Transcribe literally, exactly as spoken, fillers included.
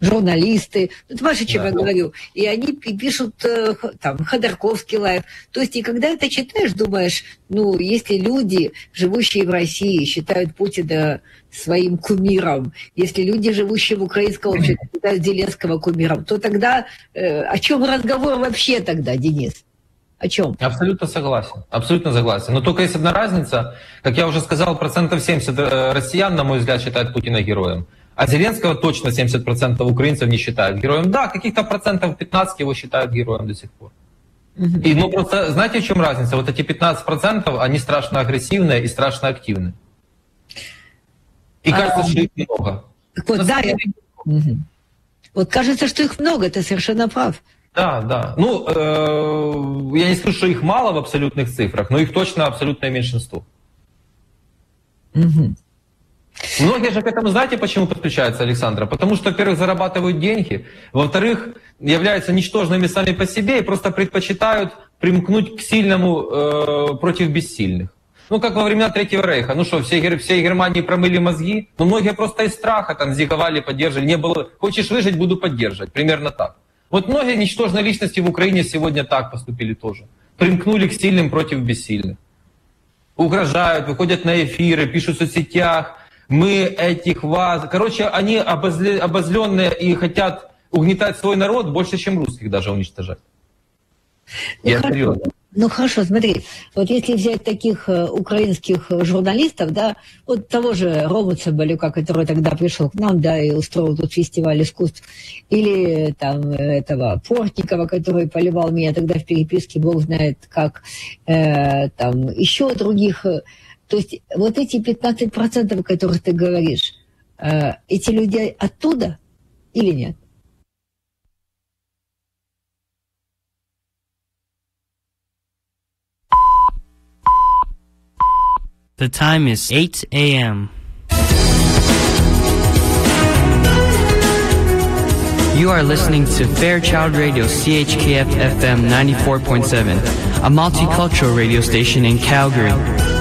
журналисты, ну, это Маша, чем да. я говорю, и они пишут там Ходорковский лайв. То есть, и когда это читаешь, думаешь, ну, если люди, живущие в России, считают Путина своим кумиром, если люди, живущие в украинском обществе, считают Зеленского кумиром, то тогда э, о чем разговор вообще тогда, Денис? О чем? Абсолютно согласен. Абсолютно согласен. Но только есть одна разница. Как я уже сказал, процентов семьдесят россиян, на мой взгляд, считают Путина героем. А Зеленского точно семьдесят процентов украинцев не считают героем. Да, каких-то процентов пятнадцать его считают героем до сих пор. Mm-hmm. И, ну, просто знаете, в чем разница? Вот эти пятнадцать процентов, они страшно агрессивные и страшно активны. И кажется, а, что их много. Так вот, да, я... угу. Вот кажется, что их много, ты совершенно прав. Да, да. Ну, э, я не скажу, что их мало в абсолютных цифрах, но их точно абсолютное меньшинство. Угу. Многие же к этому, знаете, почему подключаются, Александра? Потому что, во-первых, зарабатывают деньги, во-вторых, являются ничтожными сами по себе и просто предпочитают примкнуть к сильному э, против бессильных. Ну, как во времена Третьего Рейха. Ну что, все, все Германии промыли мозги, но многие просто из страха там зиговали, поддерживали. Не было, хочешь выжить, буду поддерживать. Примерно так. Вот многие ничтожные личности в Украине сегодня так поступили тоже. Примкнули к сильным против бессильных. Угрожают, выходят на эфиры, пишут в соцсетях. Мы этих вас... Короче, они обозленные и хотят угнетать свой народ больше, чем русских даже уничтожать. Ну, Я хорошо. серьезно. Ну хорошо, смотри, вот если взять таких э, украинских журналистов, да, вот того же Рому Цымбалюка, который тогда пришел к нам, да, и устроил тут фестиваль искусств, или там этого Портникова, который поливал меня тогда в переписке, бог знает как, э, там еще других. То есть вот эти пятнадцать процентов, о которых ты говоришь, э, эти люди оттуда или нет? The time is eight a.m. You are listening to Fairchild Radio C H K F F M ninety-four point seven, a multicultural radio station in Calgary.